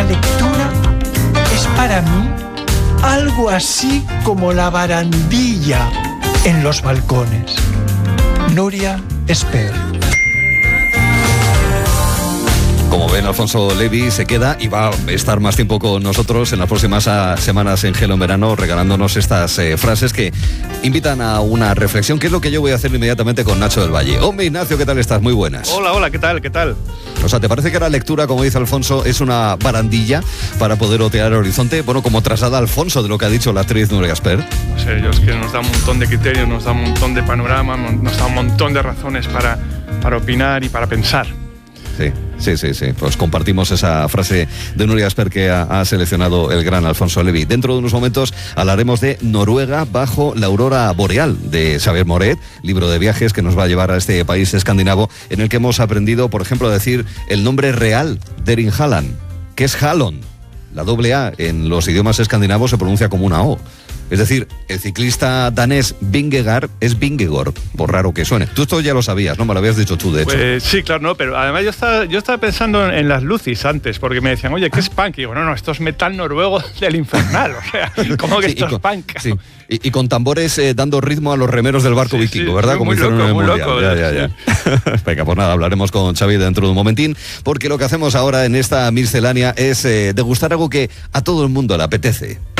lectura es para mí algo así como la barandilla en los balcones. Nuria Esper. Como ven, Alfonso Levi se queda y va a estar más tiempo con nosotros en las próximas semanas en Gelo en Verano, regalándonos estas frases que invitan a una reflexión, que es lo que yo voy a hacer inmediatamente con Nacho del Valle. Hombre, Ignacio, ¿qué tal estás? Muy buenas. Hola, ¿qué tal? O sea, ¿te parece que la lectura, como dice Alfonso, es una barandilla para poder otear el horizonte? Bueno, como traslada Alfonso de lo que ha dicho la actriz Nuria Esper. No sé, es que nos da un montón de criterios, nos da un montón de panorama, nos da un montón de razones para opinar y para pensar. Sí. Pues compartimos esa frase de Nuria Esper que ha seleccionado el gran Alfonso Levi. Dentro de unos momentos hablaremos de Noruega bajo la aurora boreal, de Xavier Moret, libro de viajes que nos va a llevar a este país escandinavo, en el que hemos aprendido, por ejemplo, a decir el nombre real de Erin Haaland, que es Haaland. La doble A en los idiomas escandinavos se pronuncia como una O. Es decir, el ciclista danés Vingegaard es Vingegaard, por raro que suene. Tú esto ya lo sabías, ¿no? Me lo habías dicho tú, de hecho. Pues sí, claro, no, pero además yo estaba pensando en las lucis antes, porque me decían, oye, ¿qué es punk? Y digo, no, esto es metal noruego del infernal, o sea, ¿cómo que esto es punk? Sí. Y con tambores dando ritmo a los remeros del barco vikingo, ¿verdad? Como hicieron en el Mundial. Loco, ya. Venga, pues nada, hablaremos con Xavi dentro de un momentín, porque lo que hacemos ahora en esta miscelánea es degustar algo que a todo el mundo le apetece.